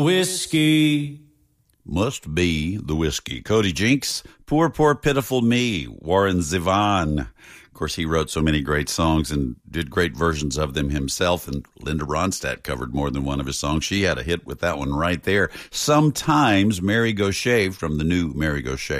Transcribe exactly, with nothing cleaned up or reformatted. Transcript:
Whiskey. Must be the whiskey. Cody Jinks, Poor, Poor, Pitiful Me, Warren Zevon. Of course, he wrote so many great songs and did great versions of them himself, and Linda Ronstadt covered more than one of his songs. She had a hit with that one right there. Sometimes Mary Gauthier from the new Mary Gauthier